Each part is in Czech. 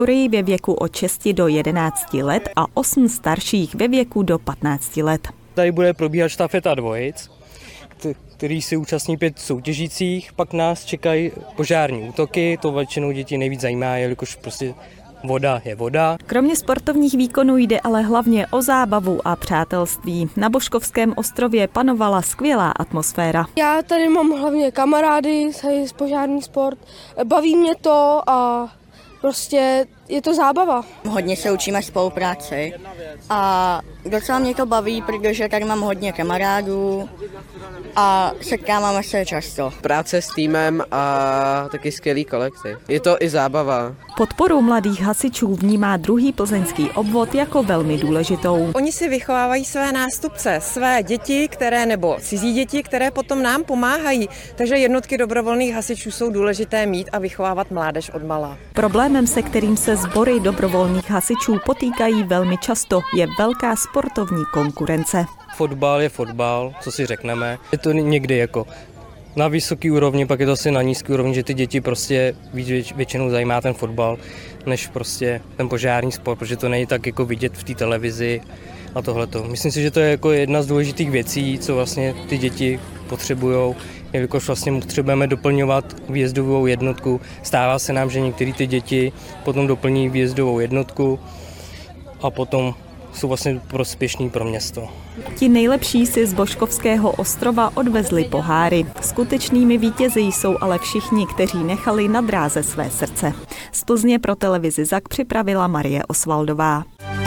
ve věku od 6 do 11 let a 8 starších ve věku do 15 let. Tady bude probíhat štafeta dvojic, který si účastní 5 soutěžících, pak nás čekají požární útoky, to většinou děti nejvíc zajímá, jelikož prostě voda je voda. Kromě sportovních výkonů jde ale hlavně o zábavu a přátelství. Na Božkovském ostrově panovala skvělá atmosféra. Já tady mám hlavně kamarády z požární sport, baví mě to a prostě je to zábava. Hodně se učíme spolupráci a docela mě to baví, protože tady mám hodně kamarádů a setkáváme se často. Práce s týmem a taky skvělý kolektiv. Je to i zábava. Podporu mladých hasičů vnímá druhý plzeňský obvod jako velmi důležitou. Oni si vychovávají své nástupce, své děti, nebo cizí děti, které potom nám pomáhají. Takže jednotky dobrovolných hasičů jsou důležité mít a vychovávat mládež od malá. Problémem, se kterým se sbory dobrovolných hasičů potýkají velmi často, je velká sportovní konkurence. Fotbal je fotbal, co si řekneme. Je to někdy jako na vysoký úrovni, pak je to asi na nízký úrovni, že ty děti prostě většinou zajímá ten fotbal, než prostě ten požární sport, protože to není tak jako vidět v té televizi a tohleto. Myslím si, že to je jako jedna z důležitých věcí, co vlastně ty děti potřebujou, jelikož vlastně potřebujeme doplňovat výjezdovou jednotku. Stává se nám, že některé ty děti potom doplní výjezdovou jednotku a potom jsou vlastně prospěšní pro město. Ti nejlepší si z Božkovského ostrova odvezli poháry. Skutečnými vítězi jsou ale všichni, kteří nechali na dráze své srdce. Z Plzně pro televizi ZAK připravila Marie Osvaldová.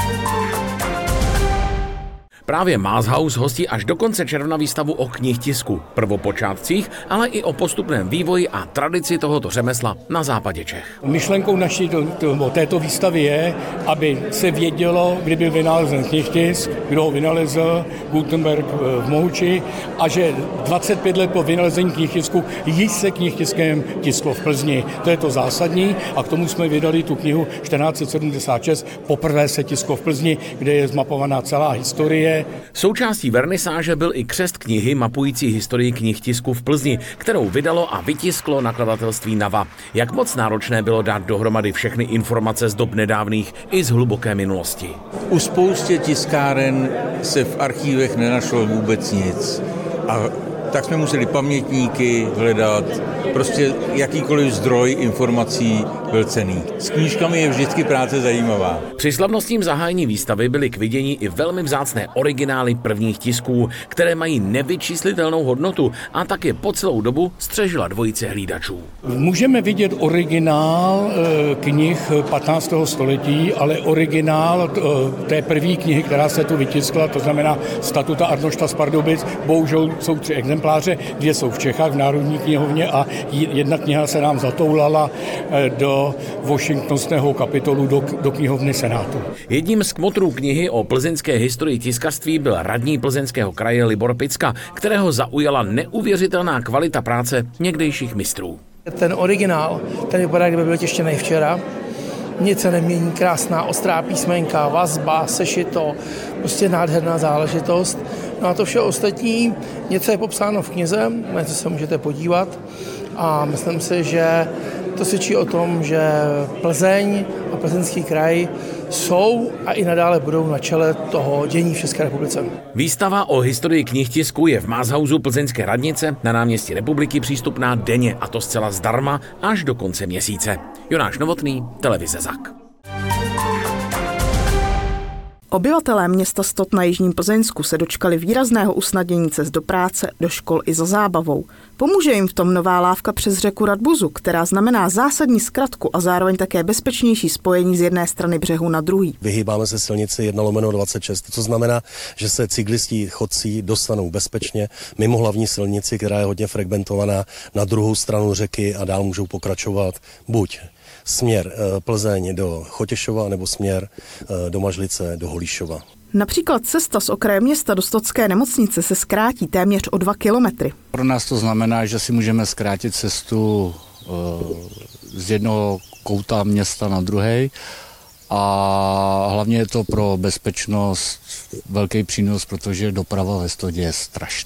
Právě Maßhaus hostí až do konce června výstavu o knihtisku, prvopočátcích, ale i o postupném vývoji a tradici tohoto řemesla na západě Čech. Myšlenkou naší této výstavy je, aby se vědělo, kdy byl vynalezen knihtisk, kdo ho vynalezl, Gutenberg v Mohuči, a že 25 let po vynalezení knihtisku již se knihtiskem tisklo v Plzni. To je to zásadní a k tomu jsme vydali tu knihu 1476, poprvé se tisklo v Plzni, kde je zmapovaná celá historie. Součástí vernisáže byl i křest knihy mapující historii knihtisku v Plzni, kterou vydalo a vytisklo nakladatelství Nava. Jak moc náročné bylo dát dohromady všechny informace z dob nedávných i z hluboké minulosti. U spoustě tiskáren se v archívech nenašlo vůbec nic. A tak jsme museli pamětníky hledat, prostě jakýkoliv zdroj informací byl cenný. S knížkami je vždycky práce zajímavá. Při slavnostním zahájení výstavy byly k vidění i velmi vzácné originály prvních tisků, které mají nevyčíslitelnou hodnotu a tak je po celou dobu střežila dvojice hlídačů. Můžeme vidět originál knih 15. století, ale originál té první knihy, která se tu vytiskla, to znamená Statuta Arnošta z Pardubic, bohužel jsou 3 exempláře, 2 jsou v Čechách v Národní knihovně a jedna kniha se nám zatoulala do Washingtonského kapitolu do knihovny Senátu. Jedním z kmotrů knihy o plzeňské historii tiskařství byl radní Plzeňského kraje Libor Picka, kterého zaujala neuvěřitelná kvalita práce někdejších mistrů. Ten originál, ten vypadá, kdyby byl tištěný včera. Nic se nemění, krásná ostrá písmenka, vazba, sešito, prostě nádherná záležitost. No a to vše ostatní, něco je popsáno v knize, na co se můžete podívat a myslím si, že to svědčí o tom, že Plzeň a Plzeňský kraj jsou a i nadále budou na čele toho dění v České republice. Výstava o historii knihtisku je v Maßhausu plzeňské radnice na náměstí Republiky přístupná denně, a to zcela zdarma až do konce měsíce. Jonáš Novotný, televize ZAK. Obyvatelé města Stot na jižním Plzeňsku se dočkali výrazného usnadnění cest do práce, do škol i za zábavou. Pomůže jim v tom nová lávka přes řeku Radbuzu, která znamená zásadní zkratku a zároveň také bezpečnější spojení z jedné strany břehu na druhý. Vyhýbáme se silnici 1/26, co znamená, že se cyklisti, chodci dostanou bezpečně mimo hlavní silnici, která je hodně frekventovaná, na druhou stranu řeky a dál můžou pokračovat buď směr Plzeň do Chotěšova nebo směr do Mažlice do Holíšova. Například cesta z okraje města do Stotské nemocnice se zkrátí téměř o 2 kilometry. Pro nás to znamená, že si můžeme zkrátit cestu z jednoho kouta města na druhý a hlavně je to pro bezpečnost velký přínos, protože doprava ve Stodě je strašná.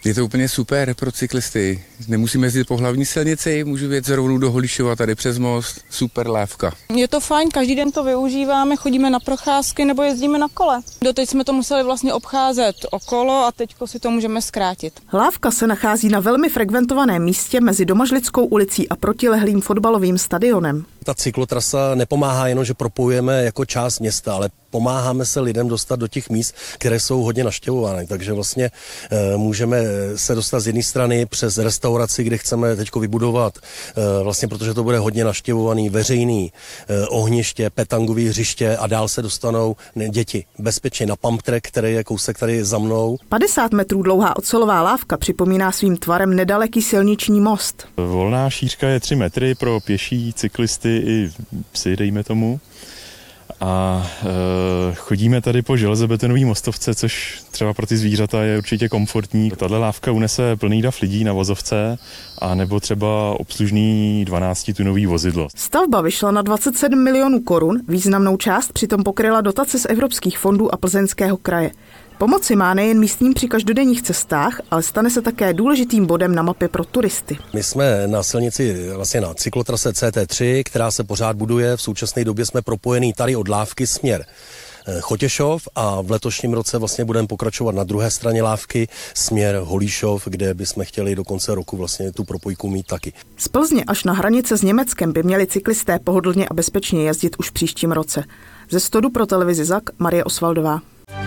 Je to úplně super pro cyklisty. Nemusíme jezdit po hlavní silnici, můžu jet rovnou do Holíšova tady přes most. Super lávka. Je to fajn, každý den to využíváme, chodíme na procházky nebo jezdíme na kole. Doteď jsme to museli vlastně obcházet okolo a teďko si to můžeme zkrátit. Lávka se nachází na velmi frekventovaném místě mezi Domažlickou ulicí a protilehlým fotbalovým stadionem. Ta cyklotrasa nepomáhá jenom, že propojujeme jako část města, ale pomáháme se lidem dostat do těch míst, které jsou hodně navštěvovány. Takže vlastně můžeme se dostat z jedné strany přes restauraci, kde chceme teď vybudovat, vlastně protože to bude hodně navštěvovaný veřejný ohniště, petangový hřiště a dál se dostanou děti bezpečně na pump track, který je kousek tady za mnou. 50 metrů dlouhá ocelová lávka připomíná svým tvarem nedaleký silniční most. Volná šířka je 3 metry pro pěší, cyklisty i psy, dejme tomu. A chodíme tady po železobetonové mostovce, což třeba pro ty zvířata je určitě komfortní. Tahle lávka unese plný dav lidí na vozovce a nebo třeba obslužný 12-tunový vozidlo. Stavba vyšla na 27 milionů korun, významnou část přitom pokryla dotace z evropských fondů a Plzeňského kraje. Pomoci má nejen místním při každodenních cestách, ale stane se také důležitým bodem na mapě pro turisty. My jsme na silnici, vlastně na cyklotrase CT3, která se pořád buduje. V současné době jsme propojení tady od lávky směr Chotěšov a v letošním roce vlastně budeme pokračovat na druhé straně lávky směr Holíšov, kde bychom chtěli do konce roku vlastně tu propojku mít taky. Z Plzně až na hranice s Německem by měli cyklisté pohodlně a bezpečně jezdit už příštím roce. Ze Stodu pro televizi ZAK Marie Osvaldová.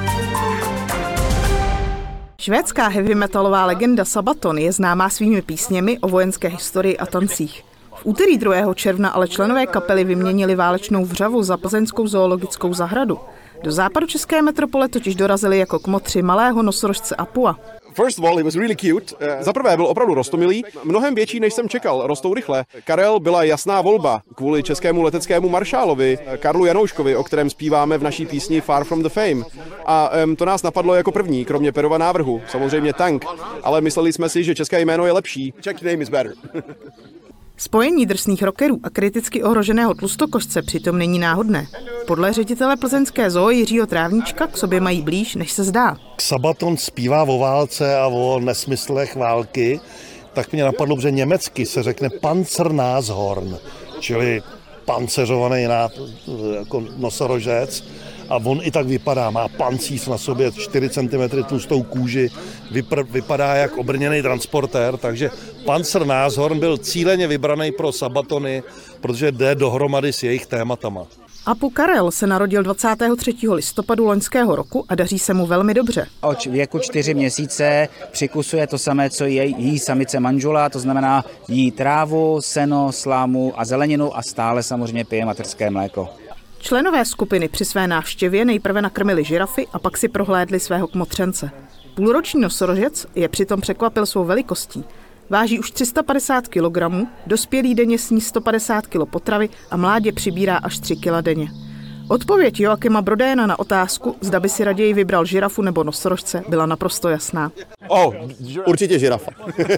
Švédská heavy metalová legenda Sabaton je známá svými písněmi o vojenské historii a tancích. V úterý 2. června ale členové kapely vyměnili válečnou vřavu za plzeňskou zoologickou zahradu. Do západočeské metropole totiž dorazili jako kmotři malého nosorožce Apua. First of all, he was really cute. Za prvé byl opravdu roztomilý, mnohem větší, než jsem čekal, rostou rychle. Karel byla jasná volba kvůli českému leteckému maršálovi Karlu Janouškovi, o kterém zpíváme v naší písni Far from the Fame. A to nás napadlo jako první, kromě Perova návrhu, samozřejmě tank, ale mysleli jsme si, že české jméno je lepší. Czech name is better. Spojení drsných rockerů a kriticky ohroženého tlustokošce přitom není náhodné. Podle ředitele plzeňské zoo Jiřího Trávníčka k sobě mají blíž, než se zdá. Sabaton zpívá o válce a o nesmyslech války, tak mě napadlo, že německy se řekne Panzernashorn, čili panceřovaný jako nosorožec. A on i tak vypadá, má pancíř na sobě, 4 cm tlustou kůži, vypadá jak obrněný transportér, takže Panzernashorn byl cíleně vybraný pro Sabatony, protože jde dohromady s jejich tématama. Apu Karel se narodil 23. listopadu loňského roku a daří se mu velmi dobře. Od věku 4 měsíce přikusuje to samé, co jí samice manžula, to znamená jí trávu, seno, slámu a zeleninu a stále samozřejmě pije materské mléko. Členové skupiny při své návštěvě nejprve nakrmili žirafy a pak si prohlédli svého kmotřence. Půlroční nosorožec je přitom překvapil svou velikostí. Váží už 350 kg, dospělý denně sní 150 kg potravy a mládě přibírá až 3 kg denně. Odpověď Joakima Brodéna na otázku, zda by si raději vybral žirafu nebo nosorožce, byla naprosto jasná. Určitě žirafa.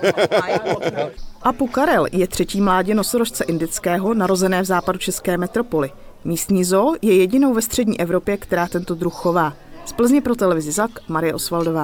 Apu Karel je 3. mládě nosorožce indického, narozené v západočeské metropoli. Místní zoo je jedinou ve střední Evropě, která tento druh chová. Z Plzně pro televizi ZAK Marie Osvaldová.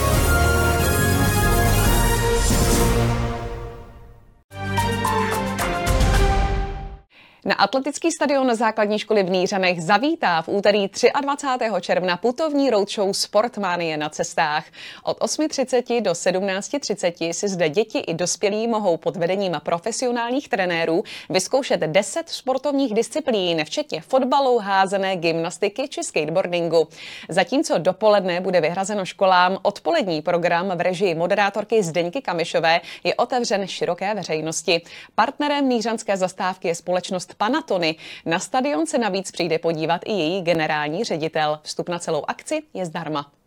Na atletický stadion základní školy v Nířanech zavítá v úterý 23. června putovní roadshow Sportmanie na cestách. Od 8:30 do 17:30 si zde děti i dospělí mohou pod vedením profesionálních trenérů vyzkoušet 10 sportovních disciplín, včetně fotbalu, házené, gymnastiky či skateboardingu. Zatímco dopoledne bude vyhrazeno školám, odpolední program v režii moderátorky Zdeňky Kamišové je otevřen široké veřejnosti. Partnerem nířanské zastávky je společnost Panatony. Na stadion se navíc přijde podívat i její generální ředitel. Vstup na celou akci je zdarma.